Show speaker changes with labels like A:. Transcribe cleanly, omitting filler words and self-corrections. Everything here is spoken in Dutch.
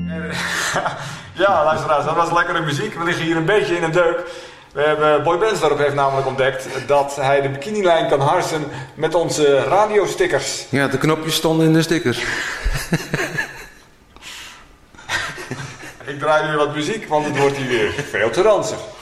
A: Ja, luisteraars, dat was lekkere muziek. We liggen hier een beetje in een deuk. Boy Bensdorp heeft namelijk ontdekt dat hij de bikinilijn kan harsen met onze radiostickers.
B: Ja, de knopjes stonden in de stickers.
A: Ik draai nu wat muziek, want het wordt hier weer veel te ranzig.